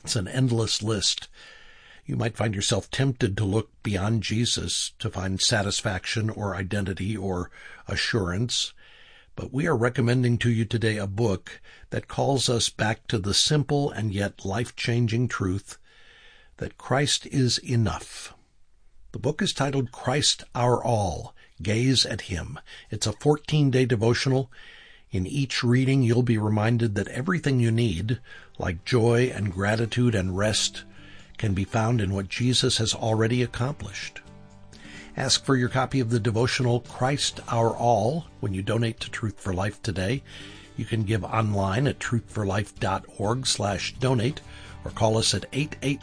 It's an endless list. You might find yourself tempted to look beyond Jesus to find satisfaction or identity or assurance. But we are recommending to you today a book that calls us back to the simple and yet life-changing truth that Christ is enough. The book is titled Christ Our All, Gaze at Him. It's a 14-day devotional. In each reading, you'll be reminded that everything you need, like joy and gratitude and rest, can be found in what Jesus has already accomplished. Ask for your copy of the devotional Christ Our All when you donate to Truth for Life today. You can give online at truthforlife.org/donate or call us at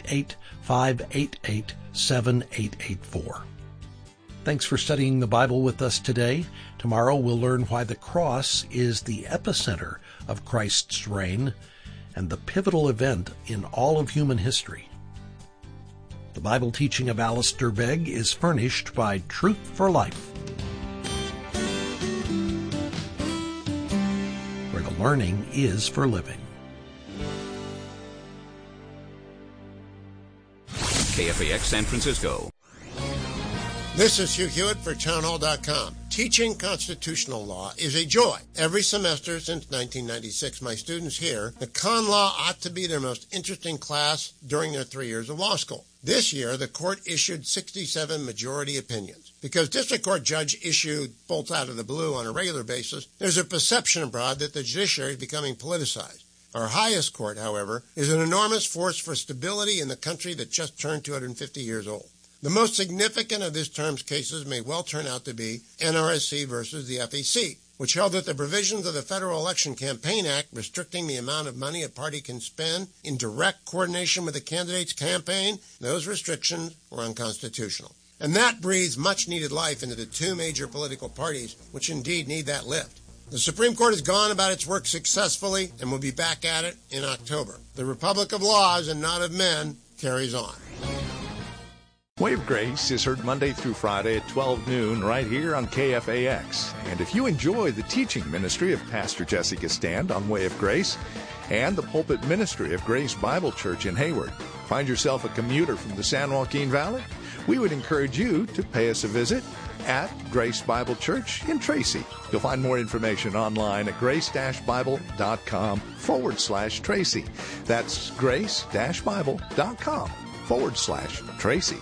888-588-7884. Thanks for studying the Bible with us today. Tomorrow we'll learn why the cross is the epicenter of Christ's reign and the pivotal event in all of human history. The Bible teaching of Alistair Begg is furnished by Truth for Life, where the learning is for living. KFAX San Francisco. This is Hugh Hewitt for townhall.com. Teaching constitutional law is a joy. Every semester since 1996, my students hear that con law ought to be their most interesting class during their 3 years of law school. This year, the court issued 67 majority opinions. Because district court judge issued bolts out of the blue on a regular basis, there's a perception abroad that the judiciary is becoming politicized. Our highest court, however, is an enormous force for stability in the country that just turned 250 years old. The most significant of this term's cases may well turn out to be NRSC versus the FEC, which held that the provisions of the Federal Election Campaign Act restricting the amount of money a party can spend in direct coordination with the candidate's campaign, those restrictions were unconstitutional. And that breathes much-needed life into the two major political parties, which indeed need that lift. The Supreme Court has gone about its work successfully and will be back at it in October. The Republic of Laws and not of Men carries on. Way of Grace is heard Monday through Friday at 12 noon right here on KFAX. And if you enjoy the teaching ministry of Pastor Jesse Stand on Way of Grace and the pulpit ministry of Grace Bible Church in Hayward, find yourself a commuter from the San Joaquin Valley, we would encourage you to pay us a visit at Grace Bible Church in Tracy. You'll find more information online at grace-bible.com/Tracy. That's grace-bible.com/Tracy.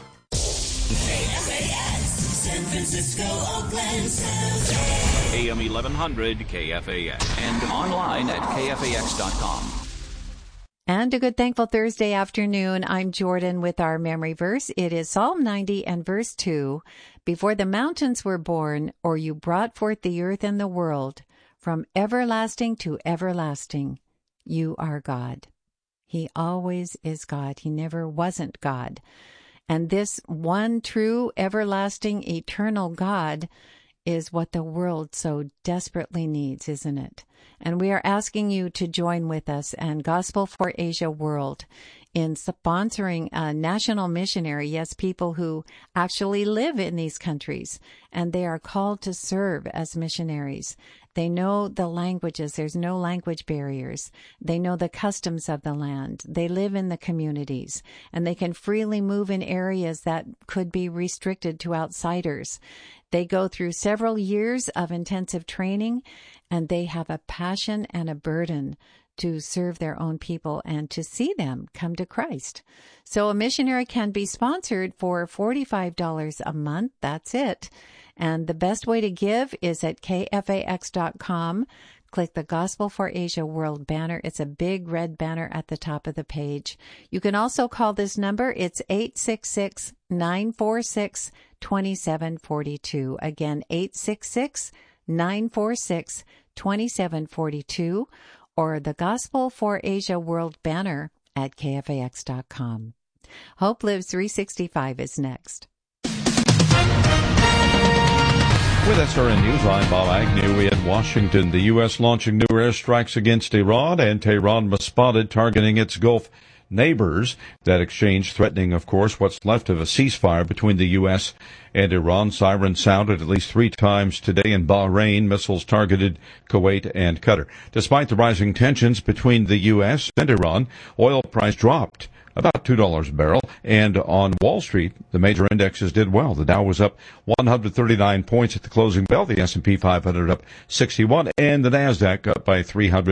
KFAX, San Francisco, Oakland, San Jose. AM 1100 KFAX and online at KFAX.com. And a good thankful Thursday afternoon. I'm Jordan with our memory verse. It is Psalm 90 and verse 2. Before the mountains were born, or you brought forth the earth and the world, from everlasting to everlasting, you are God. He always is God. He never wasn't God. And this one true, everlasting, eternal God is what the world so desperately needs, isn't it? And we are asking you to join with us and Gospel for Asia World in sponsoring a national missionary, yes, people who actually live in these countries, and they are called to serve as missionaries. They know the languages. There's no language barriers. They know the customs of the land. They live in the communities, and they can freely move in areas that could be restricted to outsiders. They go through several years of intensive training, and they have a passion and a burden to serve their own people and to see them come to Christ. So a missionary can be sponsored for $45 a month. That's it. And the best way to give is at KFAX.com. Click the Gospel for Asia World banner. It's a big red banner at the top of the page. You can also call this number. It's 866-946-2742. Again, 866-946-2742. Or the Gospel for Asia World banner at KFAX.com. Hope Lives 365 is next. With SRN News, I'm Bob Agnew. We at Washington, the U.S. launching new airstrikes against Iran, and Tehran responded, targeting its Gulf neighbors. That exchange threatening, of course, what's left of a ceasefire between the U.S. and Iran. Sirens sounded at least 3 times today in Bahrain. Missiles targeted Kuwait and Qatar. Despite the rising tensions between the U.S. and Iran, oil price dropped about $2 a barrel. And on Wall Street, the major indexes did well. The Dow was up 139 points at the closing bell, the S&P 500 up 61, and the Nasdaq up by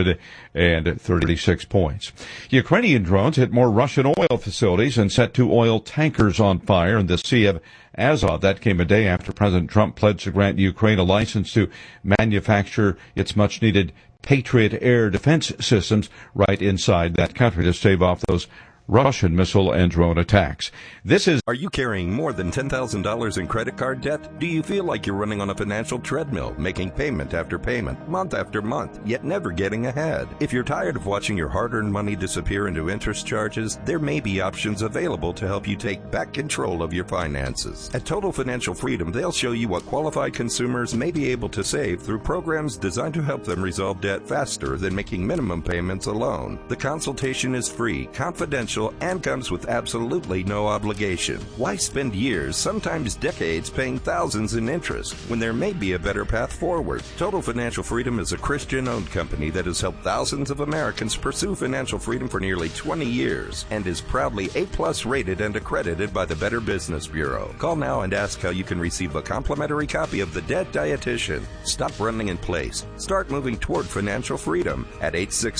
336 points. Ukrainian drones hit more Russian oil facilities and set 2 oil tankers on fire in the Sea of Azov. That came a day after President Trump pledged to grant Ukraine a license to manufacture its much-needed Patriot air defense systems right inside that country to stave off those Russian missile and drone attacks. Are you carrying more than $10,000 in credit card debt? Do you feel like you're running on a financial treadmill, making payment after payment, month after month, yet never getting ahead? If you're tired of watching your hard-earned money disappear into interest charges, there may be options available to help you take back control of your finances. At Total Financial Freedom, they'll show you what qualified consumers may be able to save through programs designed to help them resolve debt faster than making minimum payments alone. The consultation is free, confidential, and comes with absolutely no obligation. Why spend years, sometimes decades, paying thousands in interest when there may be a better path forward? Total Financial Freedom is a Christian-owned company that has helped thousands of Americans pursue financial freedom for nearly 20 years and is proudly A+ rated and accredited by the Better Business Bureau. Call now and ask how you can receive a complimentary copy of The Debt Dietitian. Stop running in place. Start moving toward financial freedom at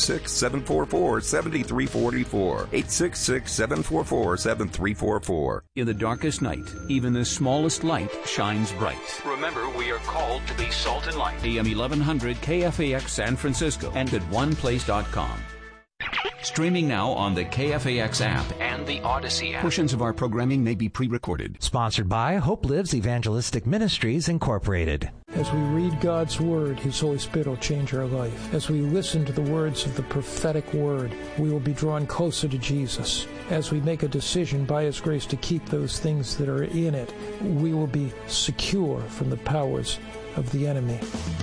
866-744-7344. 866-744-7344. In the darkest night, even the smallest light shines bright. Remember, we are called to be salt and light. AM 1100 KFAX San Francisco and at oneplace.com. Streaming now on the KFAX app and the Odyssey app. Portions of our programming may be pre-recorded. Sponsored by Hope Lives Evangelistic Ministries, Incorporated. As we read God's Word, His Holy Spirit will change our life. As we listen to the words of the prophetic Word, we will be drawn closer to Jesus. As we make a decision by His grace to keep those things that are in it, we will be secure from the powers of the enemy.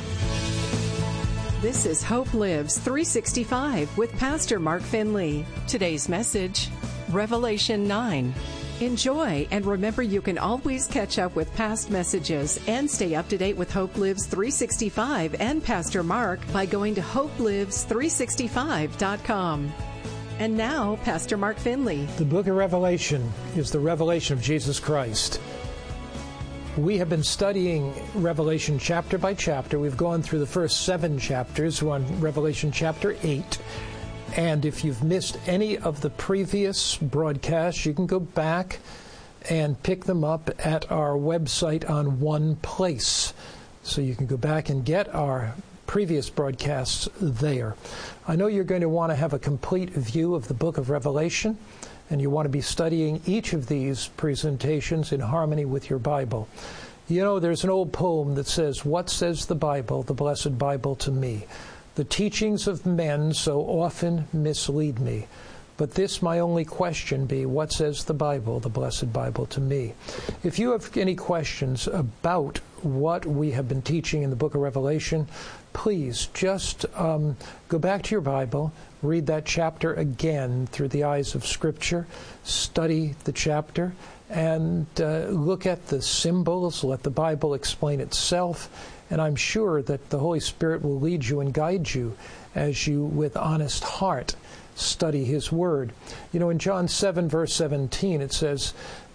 This is Hope Lives 365 with Pastor Mark Finley. Today's message, Revelation 9. Enjoy, and remember you can always catch up with past messages and stay up to date with Hope Lives 365 and Pastor Mark by going to hopelives365.com. And now, Pastor Mark Finley. The book of Revelation is the revelation of Jesus Christ. We have been studying Revelation chapter by chapter. We've gone through the first 7 chapters. We're on Revelation chapter 8. And if you've missed any of the previous broadcasts, you can go back and pick them up at our website on One Place. So you can go back and get our previous broadcasts there. I know you're going to want to have a complete view of the book of Revelation, and you want to be studying each of these presentations in harmony with your Bible. You know, there's an old poem that says, "What says the Bible, the blessed Bible, to me? The teachings of men so often mislead me. But this my only question be, what says the Bible, the blessed Bible, to me?" If you have any questions about what we have been teaching in the book of Revelation, please just go back to your Bible, read that chapter again through the eyes of Scripture, study the chapter, and look at the symbols, let the Bible explain itself, and I'm sure that the Holy Spirit will lead you and guide you as you, with honest heart, study His Word. You know, in John 7, verse 17, it says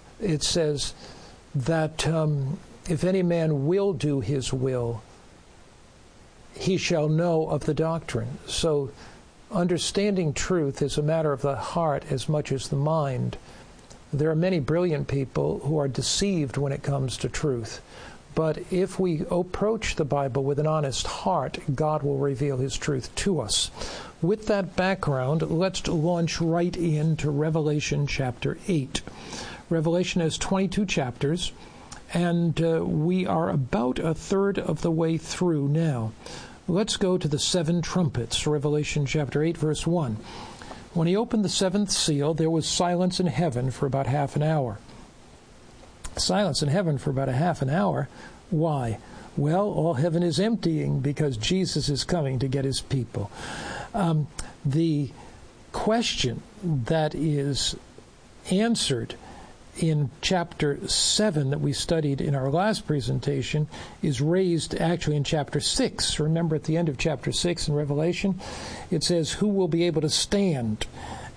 that if any man will do His will, he shall know of the doctrine. So understanding truth is a matter of the heart as much as the mind. There are many brilliant people who are deceived when it comes to truth. But if we approach the Bible with an honest heart, God will reveal His truth to us. With that background, let's launch right into Revelation chapter 8. Revelation has 22 chapters, and we are about a third of the way through now. Let's go to the 7 trumpets, Revelation chapter 8, verse 1. When He opened the 7th seal, there was silence in heaven for about half an hour. Silence in heaven for about a half an hour. Why? Well, all heaven is emptying because Jesus is coming to get His people. The question that is answered in chapter 7 that we studied in our last presentation is raised actually in chapter 6. Remember at the end of chapter 6 in Revelation, it says, "Who will be able to stand?"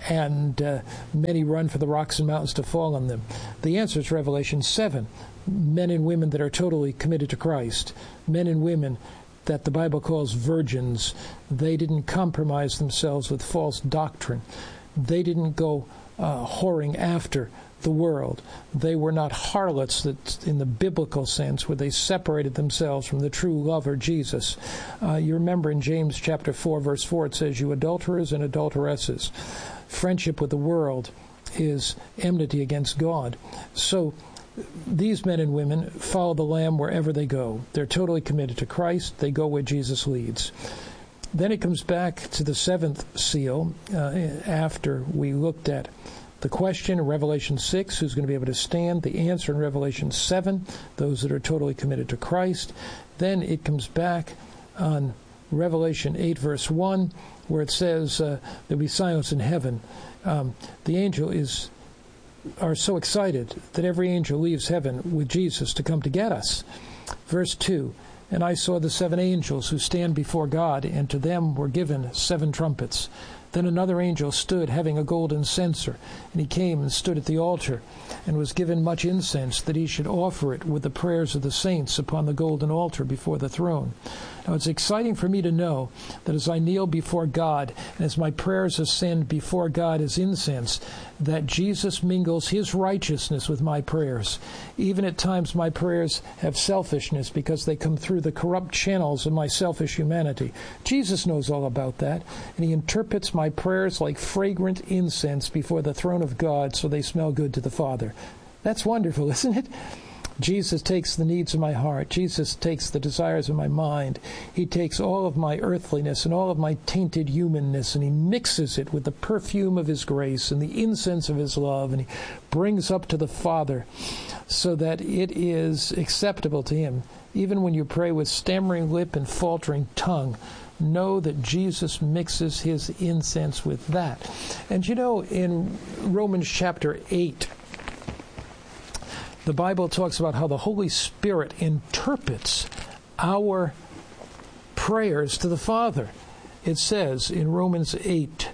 and many run for the rocks and mountains to fall on them? The answer is Revelation 7. Men and women that are totally committed to Christ, men and women that the Bible calls virgins. They didn't compromise themselves with false doctrine. They didn't go whoring after the world. They were not harlots that, in the biblical sense, where they separated themselves from the true lover, Jesus. You remember in James chapter 4, verse 4, it says, "You adulterers and adulteresses, friendship with the world is enmity against God." So these men and women follow the Lamb wherever they go. They're totally committed to Christ. They go where Jesus leads. Then it comes back to the seventh seal after we looked at the question in Revelation 6, who's going to be able to stand? The answer in Revelation 7, those that are totally committed to Christ. Then it comes back on Revelation 8, verse 1, where it says there'll be silence in heaven. The angel are so excited that every angel leaves heaven with Jesus to come to get us. Verse 2, "And I saw the 7 angels who stand before God, and to them were given 7 trumpets. Then another angel stood, having a golden censer, and he came and stood at the altar, and was given much incense, that he should offer it with the prayers of the saints upon the golden altar before the throne." Now, it's exciting for me to know that as I kneel before God, and as my prayers ascend before God as incense, that Jesus mingles his righteousness with my prayers. Even at times my prayers have selfishness because they come through the corrupt channels of my selfish humanity. Jesus knows all about that, and he interprets my prayers like fragrant incense before the throne of God, so they smell good to the Father. That's wonderful, isn't it? Jesus takes the needs of my heart. Jesus takes the desires of my mind. He takes all of my earthliness and all of my tainted humanness, and he mixes it with the perfume of his grace and the incense of his love, and he brings up to the Father so that it is acceptable to him. Even when you pray with stammering lip and faltering tongue, know that Jesus mixes his incense with that. And you know, in Romans chapter 8, the Bible talks about how the Holy Spirit interprets our prayers to the Father. It says in Romans 8,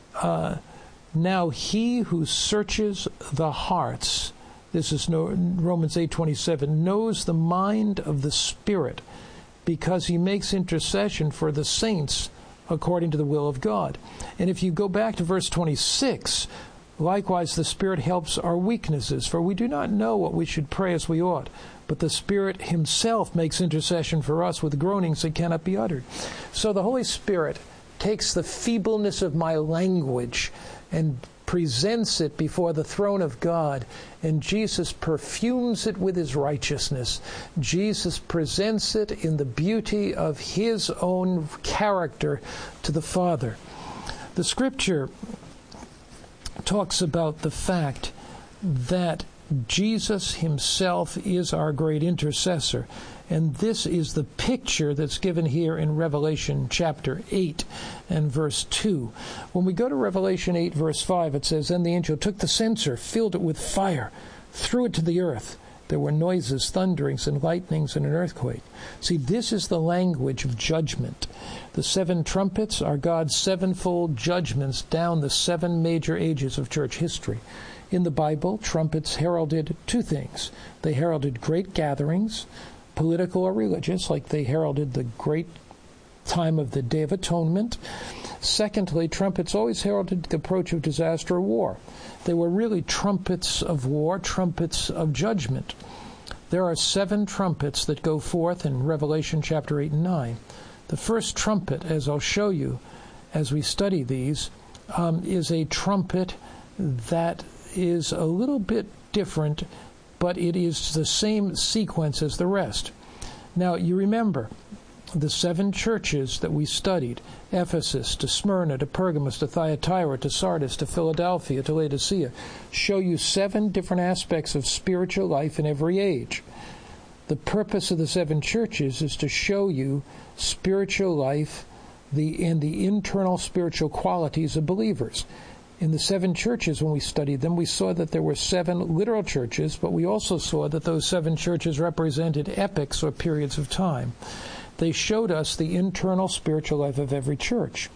"Now he who searches the hearts," this is Romans 8:27, "knows the mind of the Spirit, because he makes intercession for the saints according to the will of God." And if you go back to verse 26, "Likewise, the Spirit helps our weaknesses, for we do not know what we should pray as we ought, but the Spirit himself makes intercession for us with groanings that cannot be uttered." So the Holy Spirit takes the feebleness of my language and presents it before the throne of God, and Jesus perfumes it with his righteousness. Jesus presents it in the beauty of his own character to the Father. The Scripture talks about the fact that Jesus himself is our great intercessor. And this is the picture that's given here in Revelation chapter 8 and verse 2. When we go to Revelation 8 verse 5, it says, "Then the angel took the censer, filled it with fire, threw it to the earth. There were noises, thunderings, and lightnings, and an earthquake." See, this is the language of judgment. The 7 trumpets are God's 7-fold judgments down the 7 major ages of church history. In the Bible, trumpets heralded 2 things. They heralded great gatherings, political or religious, like they heralded the great time of the Day of Atonement. Secondly, trumpets always heralded the approach of disaster or war. They were really trumpets of war, trumpets of judgment. There are 7 trumpets that go forth in Revelation chapter 8 and 9. The first trumpet, as I'll show you as we study these, is a trumpet that is a little bit different, but it is the same sequence as the rest. Now, you remember the 7 churches that we studied: Ephesus, to Smyrna, to Pergamos, to Thyatira, to Sardis, to Philadelphia, to Laodicea, show you 7 different aspects of spiritual life in every age. The purpose of the 7 churches is to show you spiritual life and the internal spiritual qualities of believers. In the 7 churches, when we studied them, we saw that there were 7 literal churches, but we also saw that those 7 churches represented epochs or periods of time. They showed us the internal spiritual life of every church.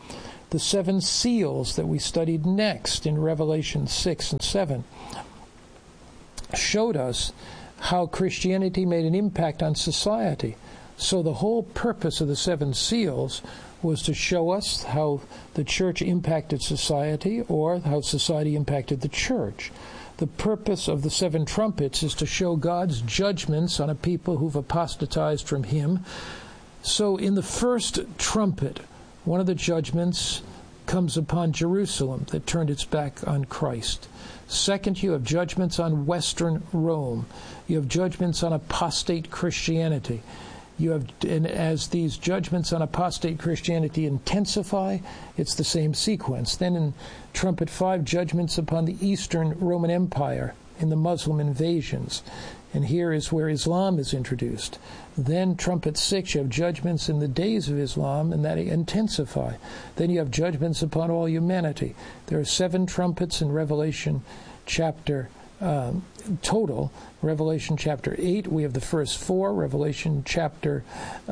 The 7 seals that we studied next in Revelation 6 and 7 showed us how Christianity made an impact on society. So the whole purpose of the 7 seals was to show us how the church impacted society or how society impacted the church. The purpose of the 7 trumpets is to show God's judgments on a people who've apostatized from Him. So in the first trumpet, one of the judgments comes upon Jerusalem that turned its back on Christ. Second, you have judgments on Western Rome. You have judgments on apostate Christianity. And as these judgments on apostate Christianity intensify, it's the same sequence. Then in trumpet 5, judgments upon the Eastern Roman Empire in the Muslim invasions. And here is where Islam is introduced. Then trumpet 6, you have judgments in the days of Islam, and that intensify. Then you have judgments upon all humanity. There are 7 trumpets in Revelation chapter total. Revelation chapter 8, we have the first 4. Revelation chapter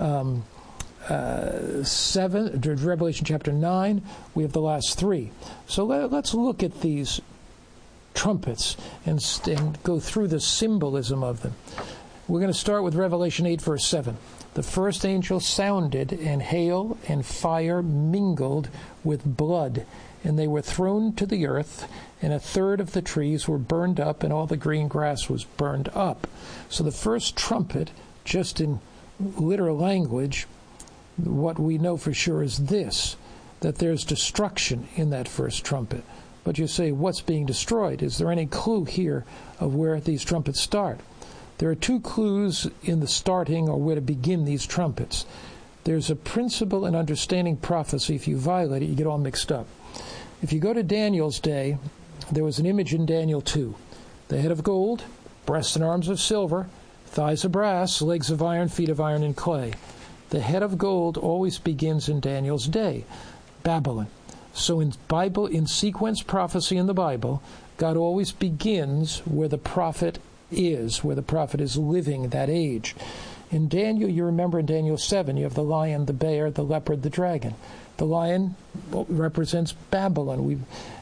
7, Revelation chapter 9, we have the last 3. So let's look at these trumpets and go through the symbolism of them. We're going to start with Revelation 8, verse 7. The first angel sounded, and hail and fire mingled with blood, and they were thrown to the earth, and 1/3 of the trees were burned up, and all the green grass was burned up. So the first trumpet, just in literal language, what we know for sure is this, that there's destruction in that first trumpet. But you say, what's being destroyed? Is there any clue here of where these trumpets start? There are 2 clues in the starting or where to begin these trumpets. There's a principle in understanding prophecy. If you violate it, you get all mixed up. If you go to Daniel's day, there was an image in Daniel 2. The head of gold, breasts and arms of silver, thighs of brass, legs of iron, feet of iron and clay. The head of gold always begins in Daniel's day, Babylon. So in sequence prophecy in the Bible, God always begins where the prophet is living that age. In Daniel, you remember in Daniel 7, you have the lion, the bear, the leopard, the dragon. The lion represents Babylon.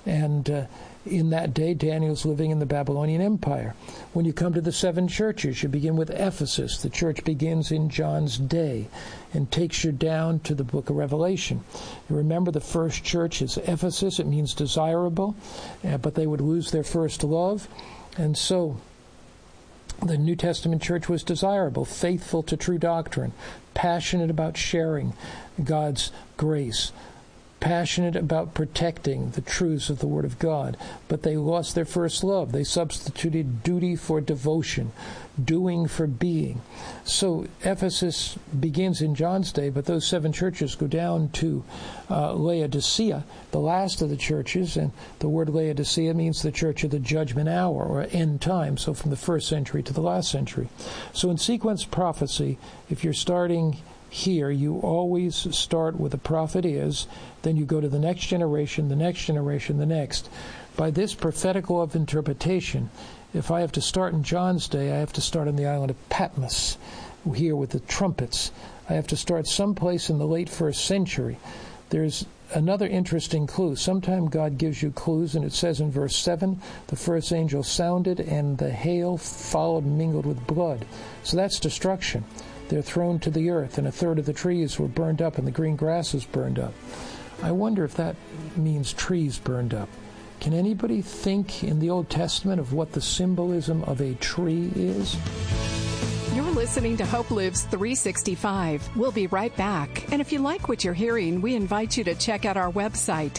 In that day, Daniel's living in the Babylonian Empire. When you come to the 7 churches, you begin with Ephesus. The church begins in John's day and takes you down to the book of Revelation. You remember the first church is Ephesus. It means desirable, but they would lose their first love. And so the New Testament church was desirable, faithful to true doctrine, passionate about sharing God's grace, passionate about protecting the truths of the Word of God, but they lost their first love. They substituted duty for devotion, doing for being. So Ephesus begins in John's day, but those 7 churches go down to Laodicea, the last of the churches, and the word Laodicea means the church of the judgment hour, or end time, so from the 1st century to the last century. So in sequence prophecy, if you're starting here, you always start where the prophet is, then you go to the next generation, the next generation, the next. By this prophetic law of interpretation, if I have to start in John's day, I have to start on the island of Patmos, here with the trumpets. I have to start someplace in the late 1st century. There's another interesting clue. Sometimes God gives you clues, and it says in verse 7, the first angel sounded, and the hail followed mingled with blood. So that's destruction. They're thrown to the earth, and 1/3 of the trees were burned up, and the green grass was burned up. I wonder if that means trees burned up. Can anybody think in the Old Testament of what the symbolism of a tree is? You're listening to Hope Lives 365. We'll be right back. And if you like what you're hearing, we invite you to check out our website,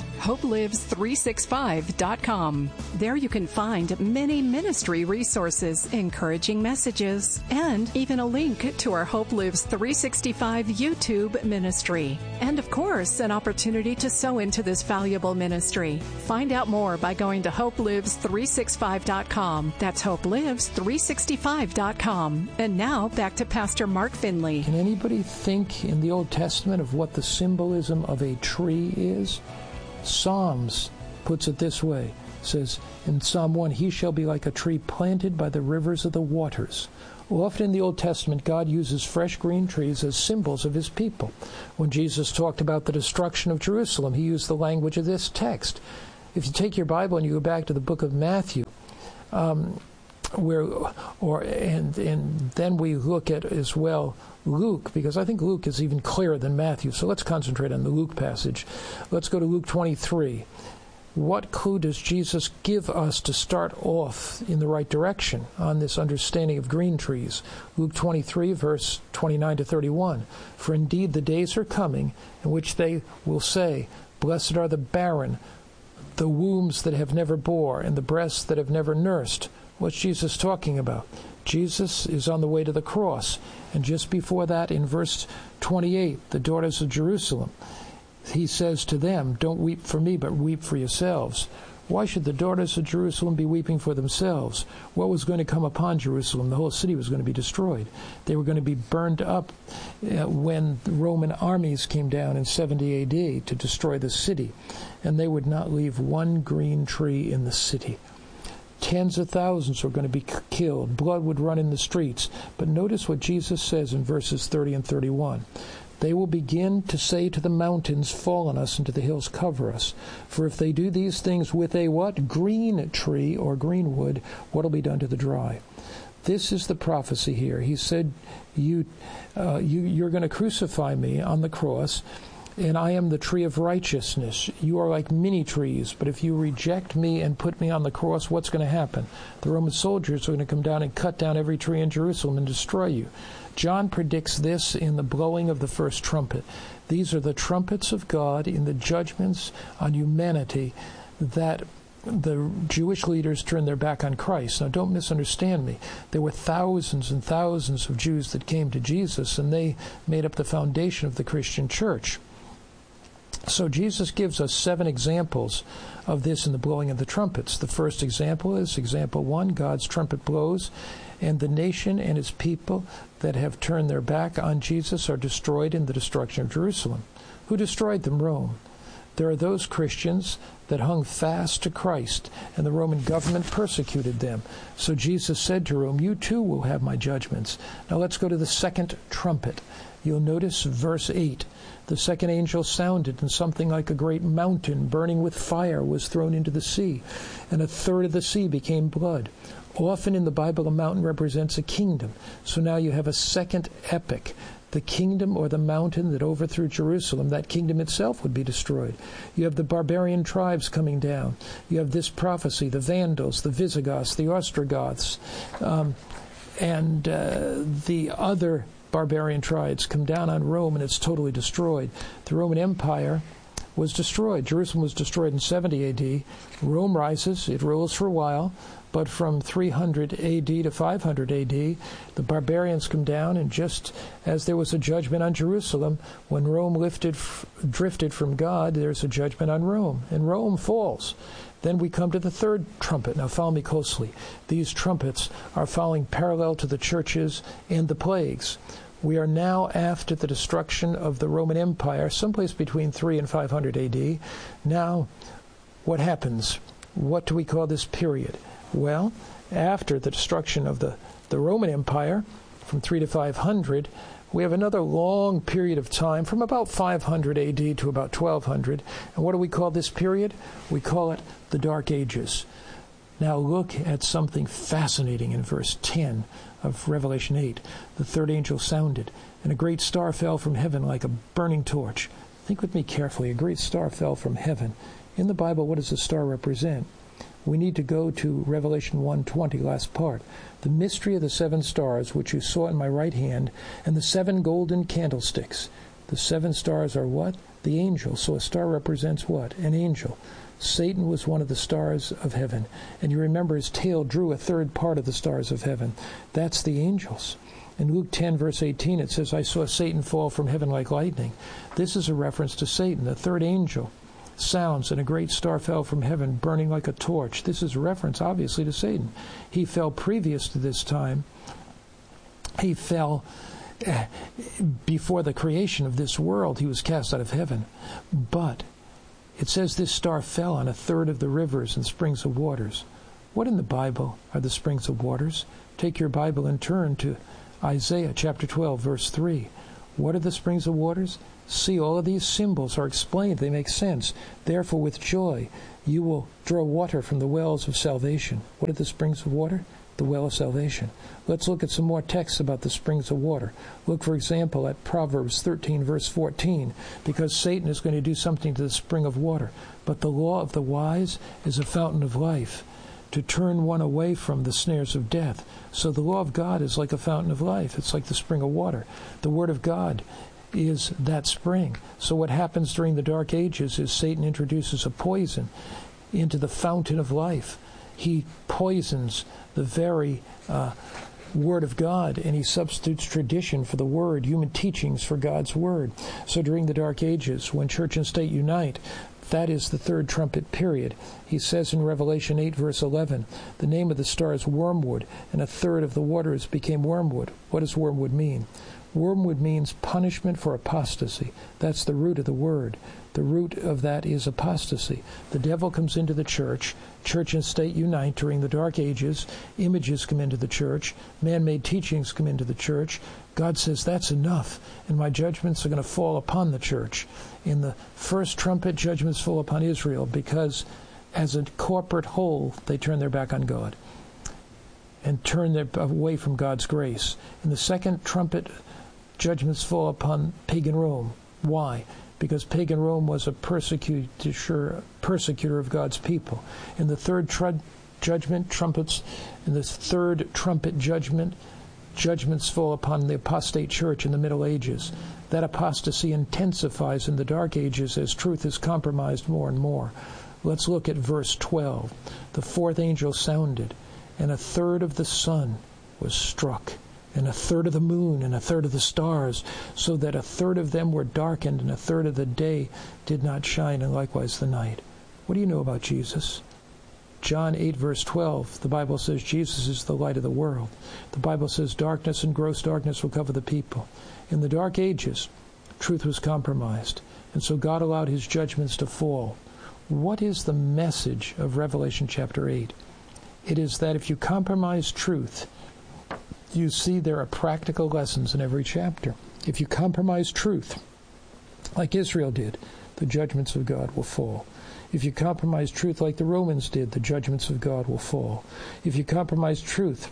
hopelives365.com. There you can find many ministry resources, encouraging messages, and even a link to our Hope Lives 365 YouTube ministry. And of course, an opportunity to sow into this valuable ministry. Find out more by going to hopelives365.com. That's hopelives365.com. And now, back to Pastor Mark Finley. Can anybody think in the Old Testament of what the symbolism of a tree is? Psalms puts it this way. It says in Psalm 1, he shall be like a tree planted by the rivers of the waters, Often in the Old Testament, God uses fresh green trees as symbols of his people. When Jesus talked about the destruction of Jerusalem, he used the language of this text. If you take your Bible and you go back to the book of Matthew, and then we look at as well Luke, because I think Luke is even clearer than Matthew. So let's concentrate on the Luke passage. Let's go to Luke 23. What clue does Jesus give us to start off in the right direction on this understanding of green trees? Luke 23, verse 29 to 31. For indeed the days are coming in which they will say, Blessed are the barren, the wombs that have never bore, and the breasts that have never nursed. What's Jesus talking about? Jesus is on the way to the cross. And just before that, in verse 28, the daughters of Jerusalem, he says to them, Don't weep for me, but weep for yourselves. Why should the daughters of Jerusalem be weeping for themselves? What was going to come upon Jerusalem? The whole city was going to be destroyed. They were going to be burned up when the Roman armies came down in 70 AD to destroy the city. And they would not leave one green tree in the city. Tens of thousands were going to be killed. Blood would run in the streets. But notice what Jesus says in verses 30 and 31. They will begin to say to the mountains, Fall on us, and to the hills, cover us. For if they do these things with a what? Green tree or green wood, what will be done to the dry? This is the prophecy here. He said, You're going to crucify me on the cross, and I am the tree of righteousness. You are like many trees, but if you reject me and put me on the cross, what's going to happen? The Roman soldiers are going to come down and cut down every tree in Jerusalem and destroy you. John predicts this in the blowing of the first trumpet. These are the trumpets of God in the judgments on humanity that the Jewish leaders turned their back on Christ. Now, don't misunderstand me. There were thousands and thousands of Jews that came to Jesus, and they made up the foundation of the Christian church. So Jesus gives us 7 examples of this in the blowing of the trumpets. The first example is example 1, God's trumpet blows, and the nation and its people that have turned their back on Jesus are destroyed in the destruction of Jerusalem. Who destroyed them? Rome. There are those Christians that hung fast to Christ, and the Roman government persecuted them. So Jesus said to Rome, You too will have my judgments. Now let's go to the second trumpet. You'll notice verse 8. The second angel sounded, and something like a great mountain burning with fire was thrown into the sea, and a third of the sea became blood. Often in the Bible, a mountain represents a kingdom. So now you have a second epic. The kingdom or the mountain that overthrew Jerusalem, that kingdom itself would be destroyed. You have the barbarian tribes coming down. You have this prophecy, the Vandals, the Visigoths, the Ostrogoths, and the other barbarian tribes come down on Rome, and it's totally destroyed. The Roman Empire was destroyed. Jerusalem was destroyed in 70 AD. Rome rises. It rules for a while. But from 300 AD to 500 AD, the barbarians come down, and just as there was a judgment on Jerusalem, when Rome drifted from God, there's a judgment on Rome, and Rome falls. Then we come to the third trumpet. Now follow me closely. These trumpets are following parallel to the churches and the plagues. We are now after the destruction of the Roman Empire, someplace between 3 and 500 AD. Now, what happens? What do we call this period? Well, after the destruction of the Roman Empire, from 3 to 500, we have another long period of time from about 500 AD to about 1200. And what do we call this period? We call it the Dark Ages. Now look at something fascinating in verse 10 of Revelation 8. The third angel sounded, and a great star fell from heaven like a burning torch. Think with me carefully. A great star fell from heaven. In the Bible, what does the star represent? We need to go to Revelation 1:20, last part. The mystery of the 7 stars, which you saw in my right hand, and the 7 golden candlesticks. The 7 stars are what? The angels. So a star represents what? An angel. Satan was one of the stars of heaven. And you remember his tail drew a third part of the stars of heaven. That's the angels. In Luke 10, verse 18, it says, I saw Satan fall from heaven like lightning. This is a reference to Satan, the third angel. Sounds, and a great star fell from heaven, burning like a torch. This is a reference, obviously, to Satan. He fell previous to this time. He fell before the creation of this world. He was cast out of heaven. But it says this star fell on a third of the rivers and springs of waters. What in the Bible are the springs of waters? Take your Bible and turn to Isaiah chapter 12, verse 3. What are the springs of waters? See, all of these symbols are explained. They make sense. Therefore, with joy, you will draw water from the wells of salvation. What are the springs of water? The well of salvation. Let's look at some more texts about the springs of water. Look, for example, at Proverbs 13, verse 14, because Satan is going to do something to the spring of water. But the law of the wise is a fountain of life, to turn one away from the snares of death. So the law of God is like a fountain of life. It's like the spring of water. The Word of God is that spring. So what happens during the Dark Ages is Satan introduces a poison into the fountain of life. He poisons the very Word of God, and he substitutes tradition for the Word, human teachings for God's Word. So during the Dark Ages, when church and state unite, that is the third trumpet period. He says in Revelation 8, verse 11, the name of the star is wormwood, and a third of the waters became wormwood. What does wormwood mean? Wormwood means punishment for apostasy. That's the root of the word. The root of that is apostasy. The devil comes into the church. Church and state unite during the Dark Ages. Images come into the church. Man-made teachings come into the church. God says, that's enough, and my judgments are going to fall upon the church. In the first trumpet, judgments fall upon Israel because as a corporate whole, they turn their back on God and turn their away from God's grace. In the second trumpet, judgments fall upon pagan Rome. Why? Because pagan Rome was a persecutor of God's people. In the third judgment, trumpets, in the third trumpet judgment, judgments fall upon the apostate church in the Middle Ages. That apostasy intensifies in the Dark Ages as truth is compromised more and more. Let's look at verse 12. The fourth angel sounded, and a third of the sun was struck, and a third of the moon, and a third of the stars, so that a third of them were darkened, and a third of the day did not shine, and likewise the night. What do you know about Jesus? John 8, verse 12, the Bible says Jesus is the light of the world. The Bible says darkness and gross darkness will cover the people. In the Dark Ages, truth was compromised, and so God allowed his judgments to fall. What is the message of Revelation chapter 8? It is that if you compromise truth, you see there are practical lessons in every chapter. If you compromise truth, like Israel did, the judgments of God will fall. If you compromise truth like the Romans did, the judgments of God will fall. If you compromise truth,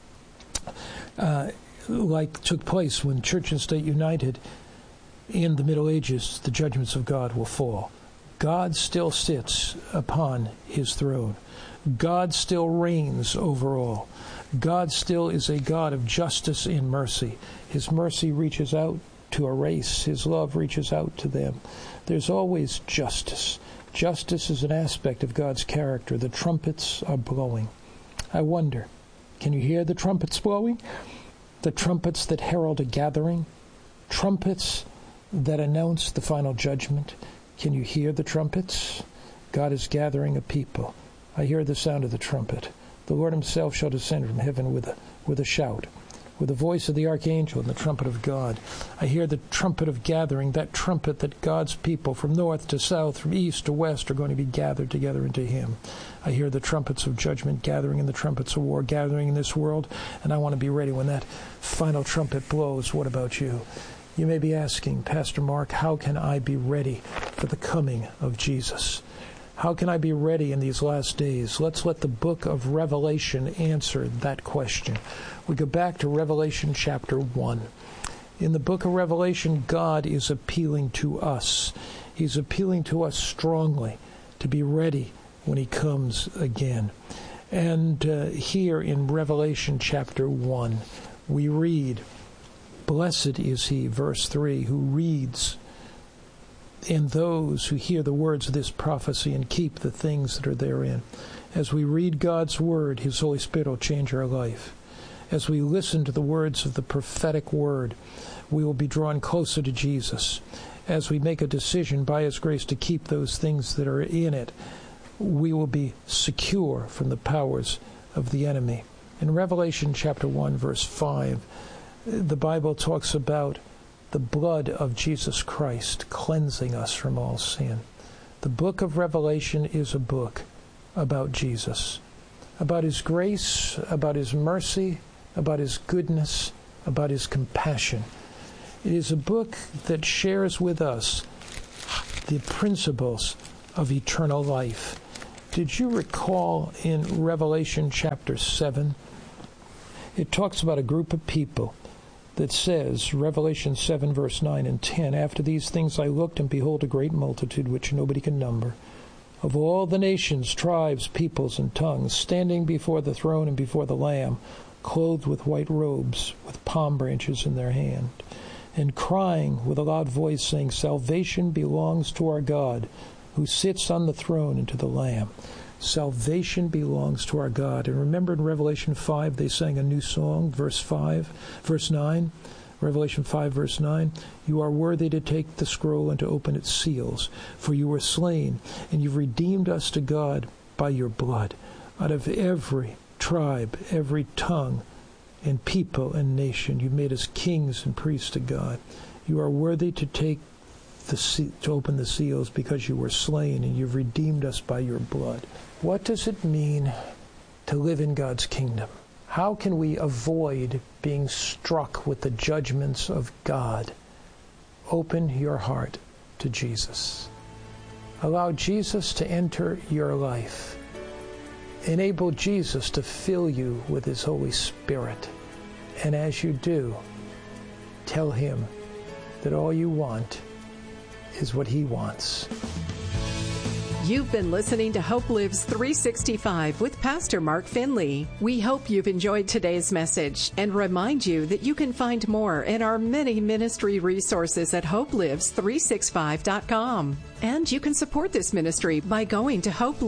like took place when church and state united in the Middle Ages, the judgments of God will fall. God still sits upon his throne. God still reigns over all. God still is a God of justice and mercy. His mercy reaches out to a race. His love reaches out to them. There's always justice. Justice is an aspect of God's character. The trumpets are blowing. I wonder, can you hear the trumpets blowing? The trumpets that herald a gathering? Trumpets that announce the final judgment? Can you hear the trumpets? God is gathering a people. I hear the sound of the trumpet. The Lord himself shall descend from heaven with a shout, with the voice of the archangel and the trumpet of God. I hear the trumpet of gathering, that trumpet that God's people from north to south, from east to west are going to be gathered together into him. I hear the trumpets of judgment gathering and the trumpets of war gathering in this world, and I want to be ready when that final trumpet blows. What about you? You may be asking, Pastor Mark, how can I be ready for the coming of Jesus? How can I be ready in these last days? Let's let the book of Revelation answer that question. We go back to Revelation chapter 1. In the book of Revelation, God is appealing to us. He's appealing to us strongly to be ready when he comes again. And here in Revelation chapter 1, we read, "Blessed is he," verse 3, "who reads, and those who hear the words of this prophecy and keep the things that are therein." As we read God's word, his Holy Spirit will change our life. As we listen to the words of the prophetic word, we will be drawn closer to Jesus. As we make a decision by his grace to keep those things that are in it, we will be secure from the powers of the enemy. In Revelation chapter 1, verse 5, the Bible talks about the blood of Jesus Christ cleansing us from all sin. The book of Revelation is a book about Jesus, about His grace, about His mercy, about His goodness, about His compassion. It is a book that shares with us the principles of eternal life. Did you recall in Revelation chapter 7? It talks about a group of people that says, Revelation 7, verse 9 and 10, "After these things I looked, and behold, a great multitude, which nobody can number, of all the nations, tribes, peoples, and tongues, standing before the throne and before the Lamb, clothed with white robes, with palm branches in their hand, and crying with a loud voice, saying, Salvation belongs to our God, who sits on the throne, and to the Lamb." Salvation belongs to our God. And remember in Revelation 5, they sang a new song, verse 9, Revelation 5, verse 9, "You are worthy to take the scroll and to open its seals, for you were slain, and you've redeemed us to God by your blood, out of every tribe, every tongue, and people and nation. You made us kings and priests to God. You are worthy to to open the seals, because you were slain, and you've redeemed us by your blood." What does it mean to live in God's kingdom? How can we avoid being struck with the judgments of God? Open your heart to Jesus. Allow Jesus to enter your life. Enable Jesus to fill you with His Holy Spirit. And as you do, tell Him that all you want is what He wants. You've been listening to Hope Lives 365 with Pastor Mark Finley. We hope you've enjoyed today's message and remind you that you can find more in our many ministry resources at hopelives365.com. And you can support this ministry by going to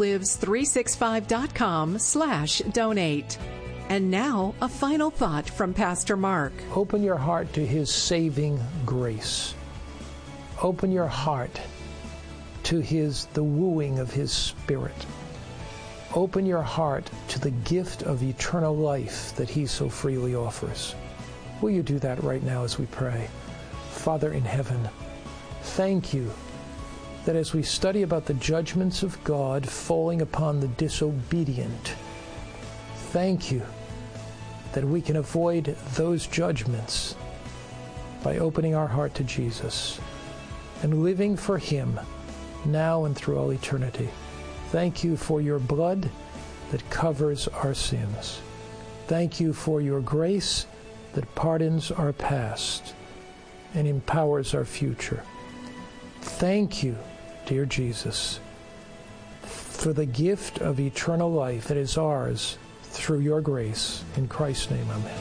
hopelives365.com/donate. And now, a final thought from Pastor Mark. Open your heart to His saving grace. Open your heart to the wooing of His Spirit. Open your heart to the gift of eternal life that He so freely offers. Will you do that right now as we pray? Father in heaven, thank you that as we study about the judgments of God falling upon the disobedient, thank you that we can avoid those judgments by opening our heart to Jesus and living for Him now and through all eternity. Thank you for your blood that covers our sins. Thank you for your grace that pardons our past and empowers our future. Thank you, dear Jesus, for the gift of eternal life that is ours through your grace. In Christ's name, amen.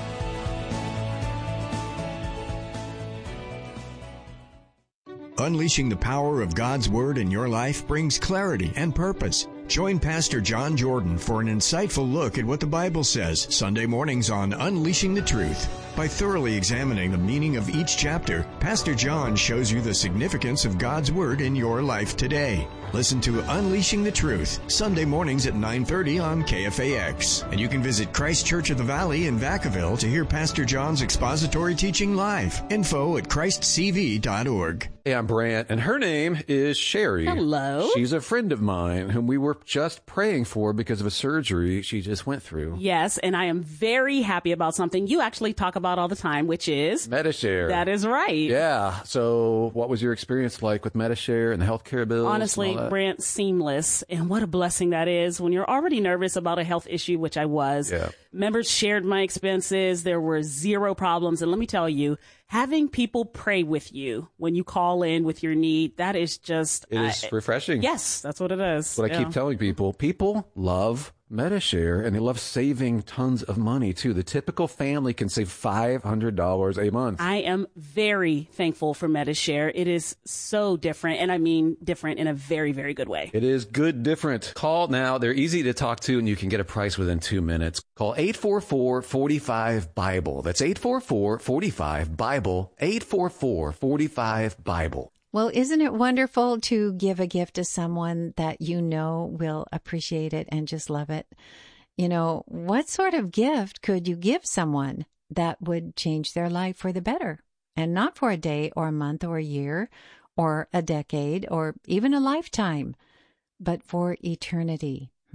Unleashing the power of God's Word in your life brings clarity and purpose. Join Pastor John Jordan for an insightful look at what the Bible says Sunday mornings on Unleashing the Truth. By thoroughly examining the meaning of each chapter, Pastor John shows you the significance of God's Word in your life today. Listen to Unleashing the Truth, Sunday mornings at 9:30 on KFAX. And you can visit Christ Church of the Valley in Vacaville to hear Pastor John's expository teaching live. Info at christcv.org. Hey, I'm Brant, and her name is Sherry. Hello. She's a friend of mine whom we were just praying for because of a surgery she just went through. Yes, and I am very happy about something you actually talk about all the time, which is Medi-Share. That is right. Yeah. So what was your experience like with Medi-Share and the healthcare bills? Honestly, Brant, seamless. And what a blessing that is when you're already nervous about a health issue, which I was. Yeah. Members shared my expenses. There were zero problems. And let me tell you, having people pray with you when you call in with your need, that is just... It is refreshing. Yes, that's what it is. What I keep telling people. People love Medi-Share, and they love saving tons of money, too. The typical family can save $500 a month. I am very thankful for Medi-Share. It is so different, and I mean different in a very, very good way. It is good different. Call now. They're easy to talk to, and you can get a price within 2 minutes. Call 844-45-BIBLE. That's 844-45-BIBLE. 844-45-BIBLE. Well, isn't it wonderful to give a gift to someone that you know will appreciate it and just love it? You know, what sort of gift could you give someone that would change their life for the better? And not for a day or a month or a year or a decade or even a lifetime, but for eternity.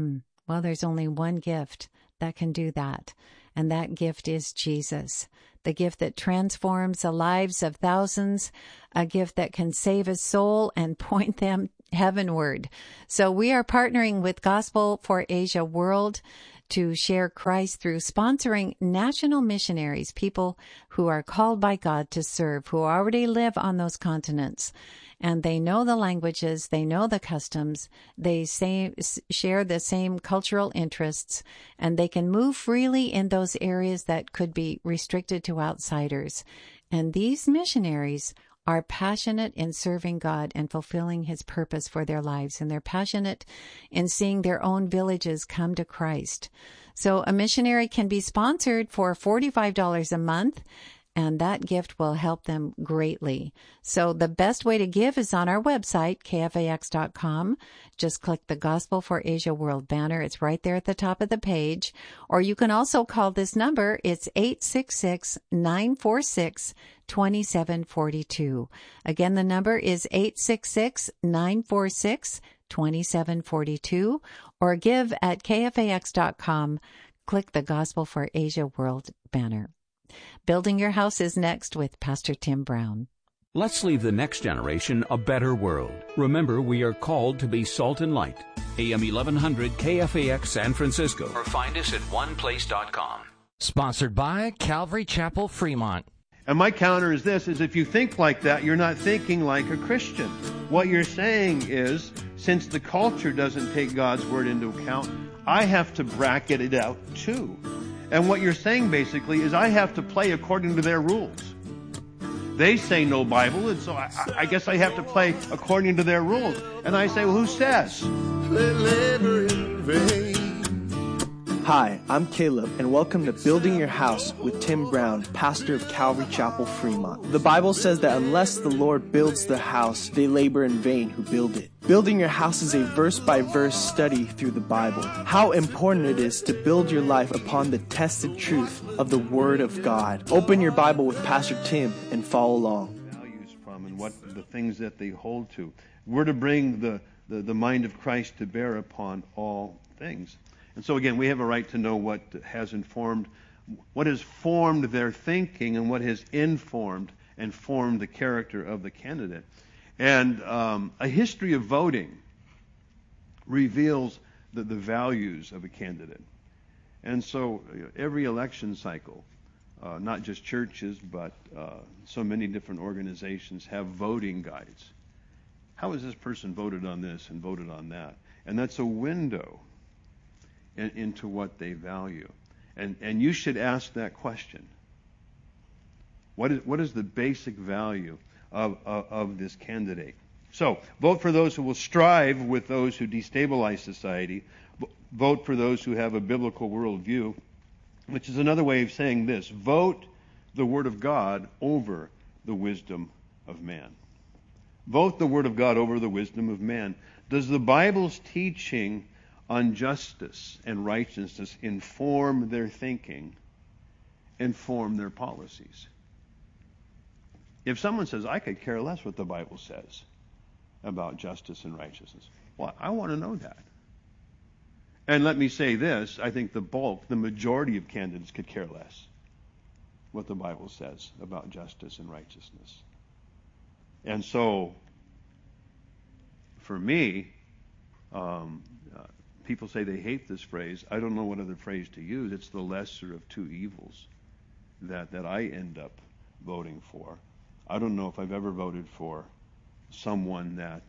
Well, there's only one gift that can do that, and that gift is Jesus, the gift that transforms the lives of thousands, a gift that can save a soul and point them heavenward. So we are partnering with Gospel for Asia World to share Christ through sponsoring national missionaries, people who are called by God to serve, who already live on those continents. And they know the languages, they know the customs, they share the same cultural interests, and they can move freely in those areas that could be restricted to outsiders. And these missionaries are passionate in serving God and fulfilling His purpose for their lives, and they're passionate in seeing their own villages come to Christ. So a missionary can be sponsored for $45 a month, and that gift will help them greatly. So the best way to give is on our website, kfax.com. Just click the Gospel for Asia World banner. It's right there at the top of the page. Or you can also call this number. It's 866-946-2742. Again, the number is 866-946-2742. Or give at kfax.com. Click the Gospel for Asia World banner. Building Your House is next with Pastor Tim Brown. Let's leave the next generation a better world. Remember, we are called to be salt and light. AM 1100 KFAX San Francisco. Or find us at oneplace.com. Sponsored by Calvary Chapel, Fremont. And my counter is this, is if you think like that, you're not thinking like a Christian. What you're saying is, since the culture doesn't take God's word into account, I have to bracket it out too. And what you're saying basically is I have to play according to their rules. They say no Bible, and so I guess I have to play according to their rules. And I say, well, who says? Hi, I'm Caleb, and welcome to Building Your House with Tim Brown, pastor of Calvary Chapel, Fremont. The Bible says that unless the Lord builds the house, they labor in vain who build it. Building Your House is a verse-by-verse study through the Bible. How important it is to build your life upon the tested truth of the Word of God. Open your Bible with Pastor Tim and follow along. Values from and what the things that they hold to. We're to bring the mind of Christ to bear upon all things. And so again, we have a right to know what has formed their thinking and what has informed and formed the character of the candidate. And a history of voting reveals the values of a candidate. And so every election cycle, not just churches, but so many different organizations have voting guides. How has this person voted on this and voted on that? And that's a window into what they value. And you should ask that question. What is the basic value of this candidate? So, vote for those who will strive with those who destabilize society. Vote for those who have a biblical worldview, which is another way of saying this. Vote the Word of God over the wisdom of man. Vote the Word of God over the wisdom of man. Does the Bible's teaching on justice and righteousness inform their thinking, inform their policies? If someone says, I could care less what the Bible says about justice and righteousness, well, I want to know that. And let me say this, I think the majority of candidates could care less what the Bible says about justice and righteousness. And so, for me, people say they hate this phrase. I don't know what other phrase to use. It's the lesser of two evils that I end up voting for. I don't know if I've ever voted for someone that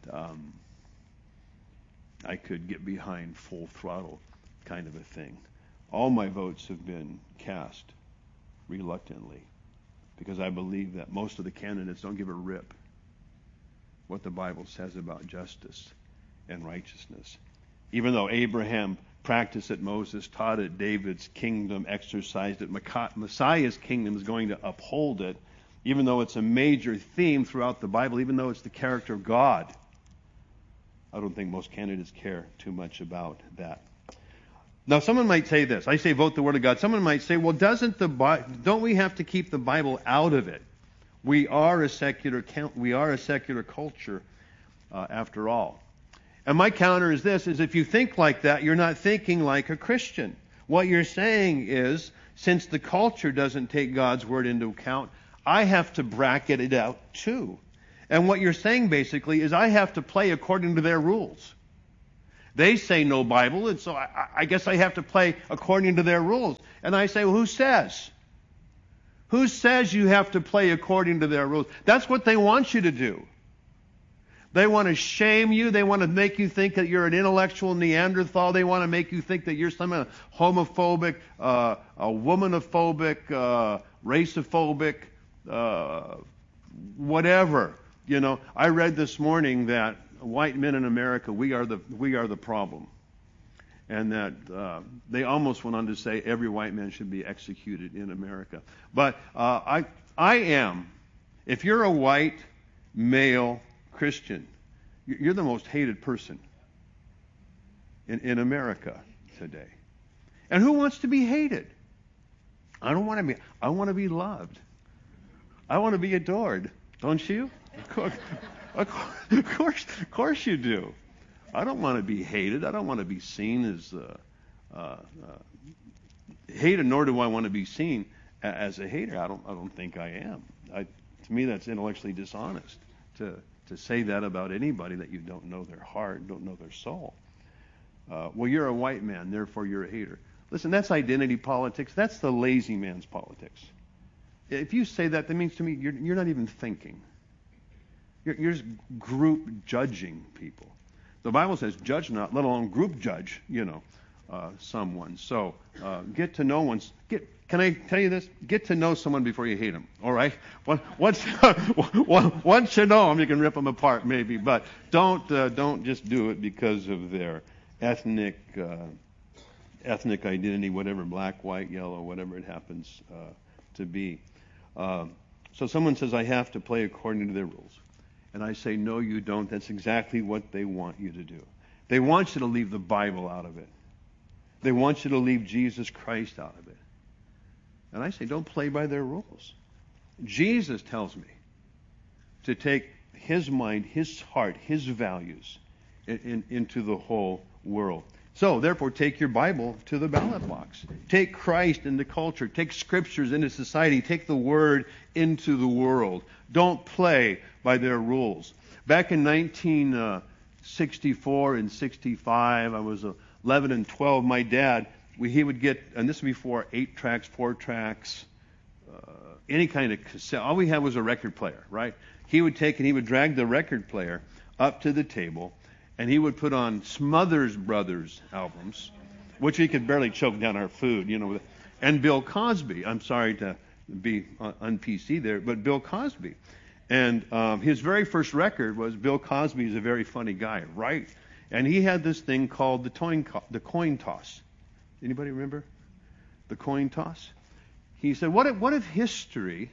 I could get behind full throttle kind of a thing. All my votes have been cast reluctantly because I believe that most of the candidates don't give a rip what the Bible says about justice and righteousness. Even though Abraham practiced it, Moses taught it, David's kingdom exercised it, Messiah's kingdom is going to uphold it, even though it's a major theme throughout the Bible, even though it's the character of God. I don't think most candidates care too much about that. Now, someone might say this. I say vote the Word of God. Someone might say, well, don't we have to keep the Bible out of it? We are a secular culture, after all. And my counter is this, is if you think like that, you're not thinking like a Christian. What you're saying is, since the culture doesn't take God's word into account, I have to bracket it out too. And what you're saying basically is I have to play according to their rules. They say no Bible, and so I guess I have to play according to their rules. And I say, well, who says? Who says you have to play according to their rules? That's what they want you to do. They want to shame you. They want to make you think that you're an intellectual Neanderthal. They want to make you think that you're some homophobic, a womanophobic, racophobic, whatever. You know, I read this morning that white men in America, we are the problem, and that they almost went on to say every white man should be executed in America. But I am. If you're a white male Christian, you're the most hated person in America today. And who wants to be hated? I don't want to be. I want to be loved. I want to be adored. Don't you? Of course you do. I don't want to be hated. I don't want to be seen as hated, nor do I want to be seen as a hater. I don't think I am. To me, that's intellectually dishonest to say that about anybody that you don't know their heart, don't know their soul. Well, you're a white man, therefore you're a hater. Listen, that's identity politics. That's the lazy man's politics. If you say that, that means to me you're not even thinking. You're just group judging people. The Bible says, "Judge not," let alone group judge. Someone. So get to know one. Can I tell you this? Get to know someone before you hate them. All right. Once you know them, you can rip them apart, maybe. But don't just do it because of their ethnic identity, whatever, black, white, yellow, whatever it happens to be. So someone says, I have to play according to their rules. And I say, no, you don't. That's exactly what they want you to do. They want you to leave the Bible out of it. They want you to leave Jesus Christ out of it. And I say, don't play by their rules. Jesus tells me to take his mind, his heart, his values into the whole world. So, therefore, take your Bible to the ballot box. Take Christ into culture. Take scriptures into society. Take the Word into the world. Don't play by their rules. Back in 1964 and 65, I was 11 and 12. My dad, he would get, and this was before 8 tracks, 4 tracks, any kind of cassette. All we had was a record player, right? He would take and he would drag the record player up to the table, and he would put on Smothers Brothers albums, which we could barely choke down our food, and Bill Cosby. I'm sorry to be un-PC there, but Bill Cosby. And his very first record was Bill Cosby is a very funny guy, right? And he had this thing called the coin toss. Anybody remember the coin toss? He said, what if history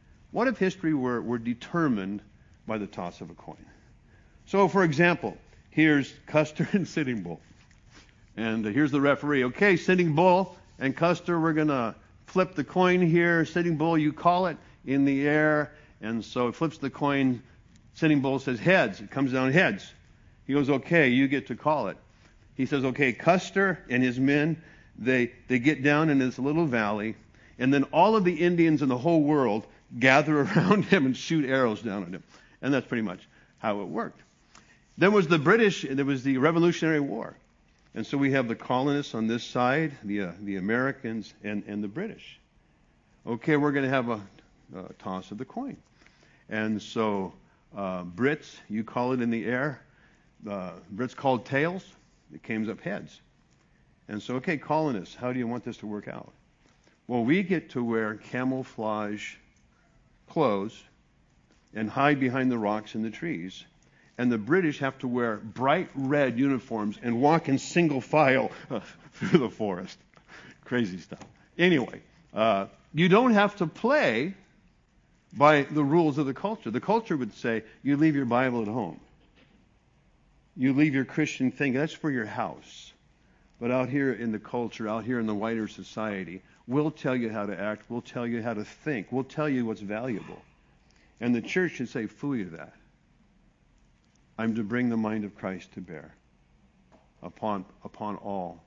were determined by the toss of a coin? So, for example, here's Custer and Sitting Bull. And here's the referee. Okay, Sitting Bull and Custer, we're going to flip the coin here. Sitting Bull, you call it in the air. And so it flips the coin. Sitting Bull says heads. It comes down heads. He goes, okay, you get to call it. He says, okay, Custer and his men, they get down in this little valley. And then all of the Indians in the whole world gather around him and shoot arrows down at him. And that's pretty much how it worked. Then was the British, there was the Revolutionary War. And so we have the colonists on this side, the Americans, and the British. Okay, we're going to have a toss of the coin. And so Brits, you call it in the air. Brits called tails. It came up heads. And so, okay, colonists, how do you want this to work out? Well, we get to wear camouflage clothes and hide behind the rocks and the trees. And the British have to wear bright red uniforms and walk in single file through the forest. Crazy stuff. Anyway, you don't have to play by the rules of the culture. The culture would say, you leave your Bible at home. You leave your Christian thing. That's for your house. But out here in the culture, out here in the wider society, we'll tell you how to act. We'll tell you how to think. We'll tell you what's valuable. And the church should say, "Phooey to that. I'm to bring the mind of Christ to bear." upon all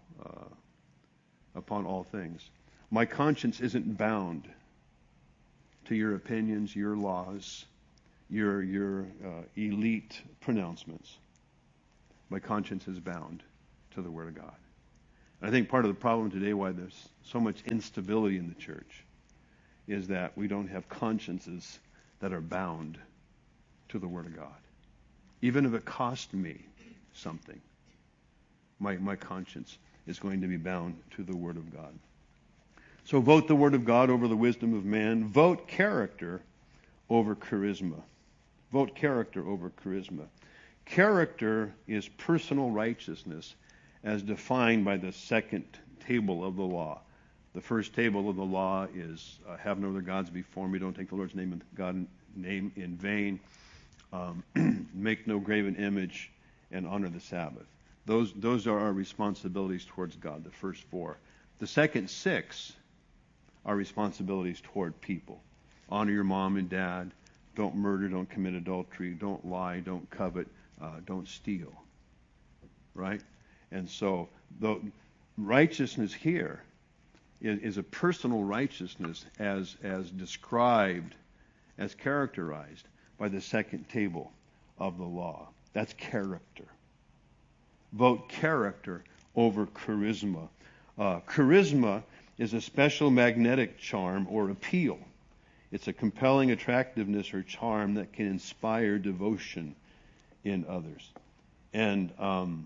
things. My conscience isn't bound to your opinions, your laws, your elite pronouncements. My conscience is bound to the Word of God. And I think part of the problem today why there's so much instability in the church is that we don't have consciences that are bound to the Word of God. Even if it cost me something, my conscience is going to be bound to the Word of God. So vote the Word of God over the wisdom of man. Vote character over charisma. Vote character over charisma. Character is personal righteousness as defined by the second table of the law. The first table of the law is have no other gods before me. Don't take the Lord's name in vain. Make no graven image and honor the Sabbath. Those are our responsibilities towards God, the first 4. The second 6 are responsibilities toward people. Honor your mom and dad. Don't murder. Don't commit adultery. Don't lie. Don't covet. Don't steal. Right? And so the righteousness here is a personal righteousness as described, as characterized by the second table of the law. That's character. Vote character over charisma. Charisma is a special magnetic charm or appeal. It's a compelling attractiveness or charm that can inspire devotion in others. And I'm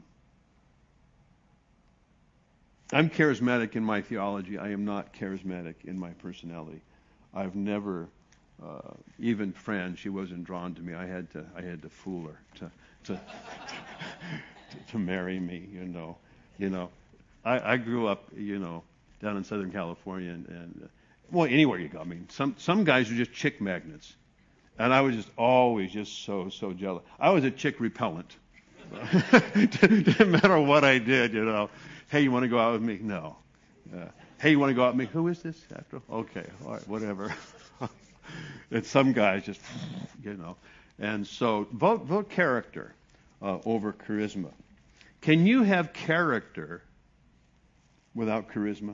charismatic in my theology. I am not charismatic in my personality. I've never, even Fran, she wasn't drawn to me. I had to fool her to marry me. You know. I grew up, down in Southern California, and well, anywhere you go. I mean, some guys are just chick magnets, and I was just always just so jealous. I was a chick repellent. Didn't matter what I did, Hey, you want to go out with me? No. Hey, you want to go out with me? Who is this? After? Okay, all right, whatever. And some guys just, And so vote character over charisma. Can you have character without charisma?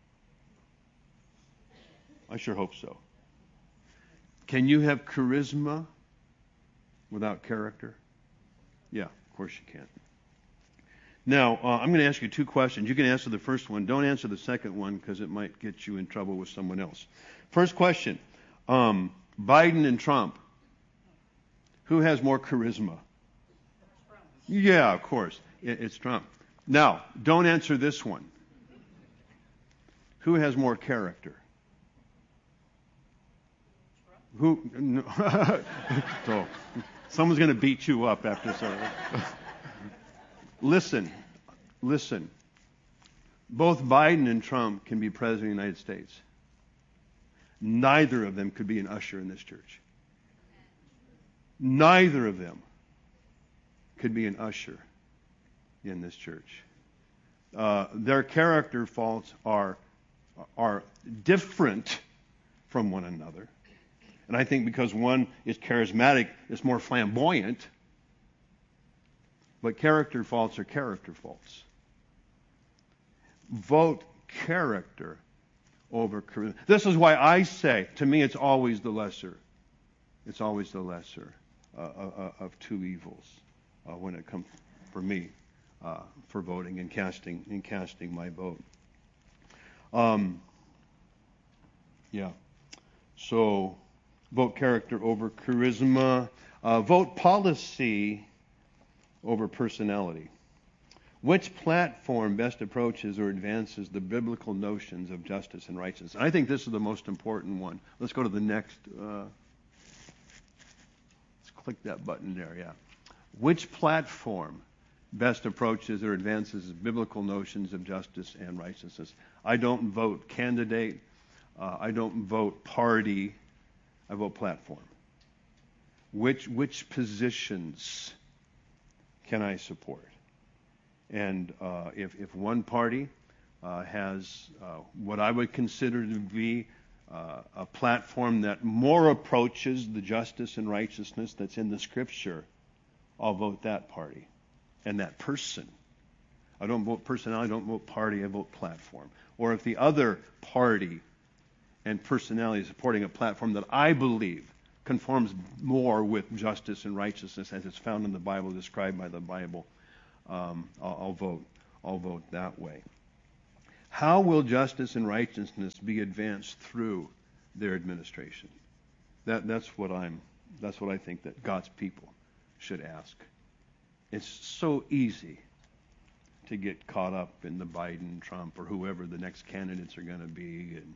I sure hope so. Can you have charisma without character? Yeah, of course you can. Now, I'm going to ask you 2 questions. You can answer the first one. Don't answer the second one because it might get you in trouble with someone else. First question, Biden and Trump. Who has more charisma? Yeah, of course. It's Trump. Now, don't answer this one. Who has more character? Who? No. So, someone's going to beat you up after this. Listen. Both Biden and Trump can be president of the United States. Neither of them could be an usher in this church. Neither of them could be an usher in this church. Their character faults are different from one another. And I think because one is charismatic, it's more flamboyant. But character faults are character faults. Vote character over charisma. This is why I say, to me, it's always the lesser. It's always the lesser of 2 evils when it comes for me for voting and casting my vote. So vote character over charisma. Vote policy over personality. Which platform best approaches or advances the biblical notions of justice and righteousness? I think this is the most important one. Let's go to the next. Let's click that button there, yeah. Which platform best approaches or advances the biblical notions of justice and righteousness? I don't vote candidate. I don't vote party. I vote platform. Which positions can I support? And if one party has what I would consider to be a platform that more approaches the justice and righteousness that's in the Scripture, I'll vote that party and that person I don't vote personality, I don't vote party, I vote platform. Or if the other party and personality is supporting a platform that I believe conforms more with justice and righteousness as it's found in the Bible, described by the Bible, I'll vote that way. How will justice and righteousness be advanced through their administration? That's what I think that God's people should ask. It's so easy to get caught up in the Biden, Trump, or whoever the next candidates are going to be, and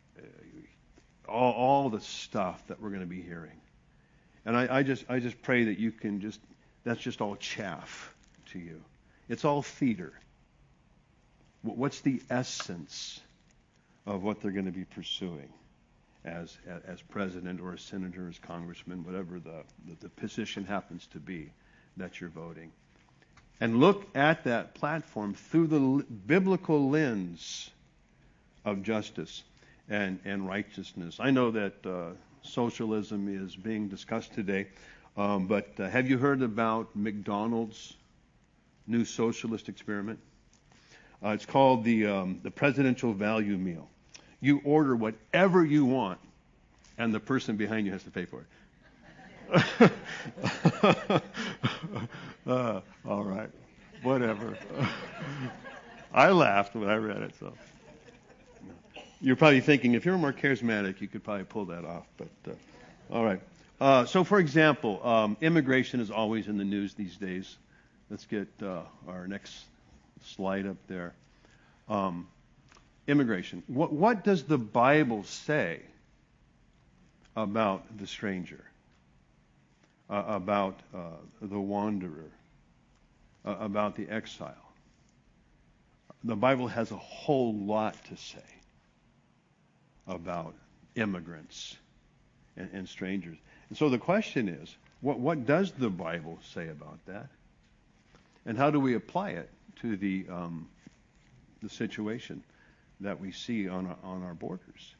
all the stuff that we're going to be hearing. And I just pray that you can that's just all chaff to you. It's all theater. What's the essence of what they're going to be pursuing as president or a senator, as congressman, whatever the position happens to be that you're voting? And look at that platform through the biblical lens of justice and righteousness. I know that socialism is being discussed today, but have you heard about McDonald's new socialist experiment? It's called the Presidential Value Meal. You order whatever you want, and the person behind you has to pay for it. All right, whatever. I laughed when I read it. So you're probably thinking, if you're more charismatic, you could probably pull that off. But all right. So, for example, immigration is always in the news these days. Let's get our next slide up there. Immigration. What does the Bible say about the stranger? About the wanderer? About the exile? The Bible has a whole lot to say about immigrants and strangers. And so the question is, what does the Bible say about that? And how do we apply it to the situation that we see on our borders?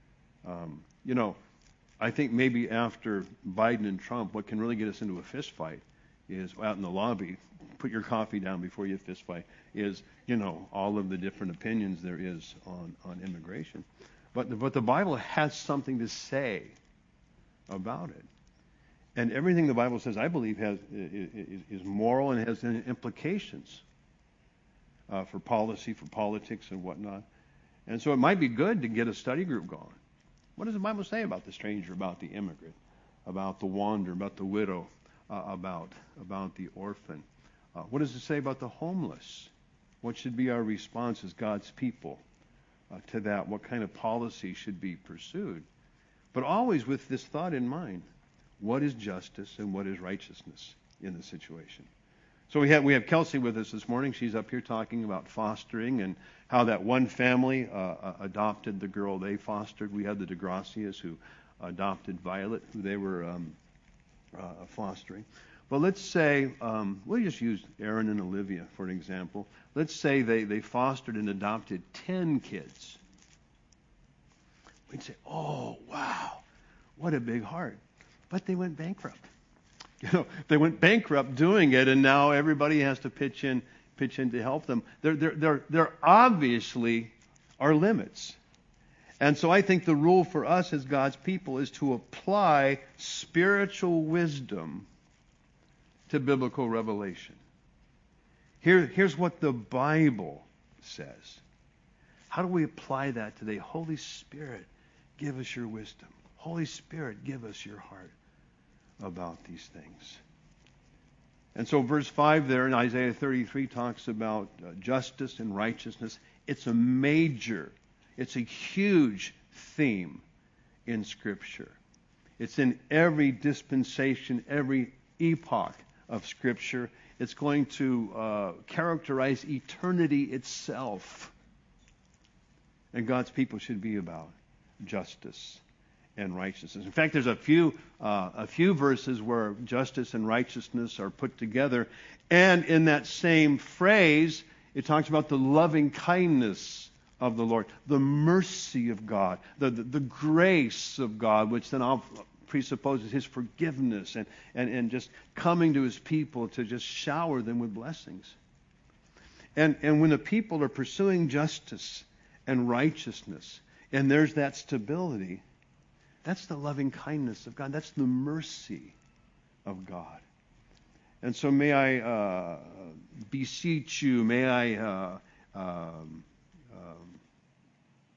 I think maybe after Biden and Trump, what can really get us into a fist fight is out in the lobby, put your coffee down before you fist fight, is, all of the different opinions there is on immigration. But the Bible has something to say about it. And everything the Bible says, I believe, is moral and has implications for policy, for politics, and whatnot. And so it might be good to get a study group going. What does the Bible say about the stranger, about the immigrant, about the wanderer, about the widow, about the orphan? What does it say about the homeless? What should be our response as God's people to that? What kind of policy should be pursued? But always with this thought in mind: what is justice and what is righteousness in the situation? So we have Kelsey with us this morning. She's up here talking about fostering and how that one family adopted the girl they fostered. We had the DeGracias who adopted Violet, who they were fostering. But let's say, we'll just use Aaron and Olivia for an example. Let's say they fostered and adopted 10 kids. We'd say, oh, wow, what a big heart. But they went bankrupt. They went bankrupt doing it, and now everybody has to pitch in to help them. There obviously are limits. And so I think the rule for us as God's people is to apply spiritual wisdom to biblical revelation. Here's what the Bible says. How do we apply that today? Holy Spirit, give us your wisdom. Holy Spirit, give us your heart about these things. And so verse 5 there in Isaiah 33 talks about justice and righteousness. It's a huge theme in Scripture. It's in every dispensation, every epoch of Scripture. It's going to characterize eternity itself. And God's people should be about justice and righteousness. In fact, there's a few verses where justice and righteousness are put together, and in that same phrase, it talks about the loving kindness of the Lord, the mercy of God, the grace of God, which then presupposes His forgiveness and just coming to His people to just shower them with blessings. And when the people are pursuing justice and righteousness, and there's that stability, that's the loving kindness of God. That's the mercy of God. And so may I beseech you, may I